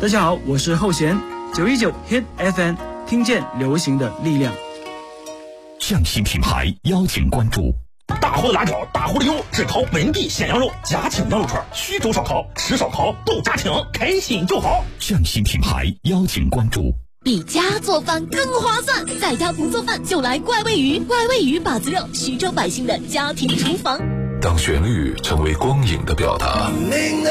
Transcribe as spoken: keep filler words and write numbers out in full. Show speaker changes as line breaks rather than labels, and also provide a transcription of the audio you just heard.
大家好，我是后弦，九一九 Hit F M， 听见流行的力量。
匠心品牌邀请关注。
大货的辣椒，大货的油，只烤本地鲜羊肉，家庭羊肉串，徐州烧烤，吃烧烤都家庭，开心就好。
匠心品牌邀请关注。
比家做饭更划算，在家不做饭就来怪味鱼，怪味鱼把子料，徐州百姓的家庭厨房。
当旋律成为光影的表达，